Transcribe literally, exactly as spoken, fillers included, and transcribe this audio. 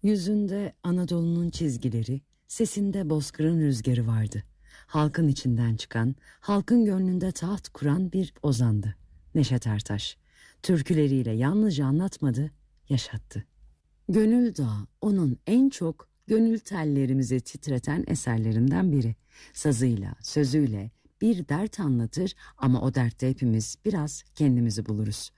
Yüzünde Anadolu'nun çizgileri, sesinde bozkırın rüzgarı vardı. Halkın içinden çıkan, halkın gönlünde taht kuran bir ozandı. Neşet Ertaş, türküleriyle yalnızca anlatmadı, yaşattı. Gönül Dağı onun en çok gönül tellerimizi titreten eserlerinden biri. Sazıyla, sözüyle bir dert anlatır ama o dertte hepimiz biraz kendimizi buluruz.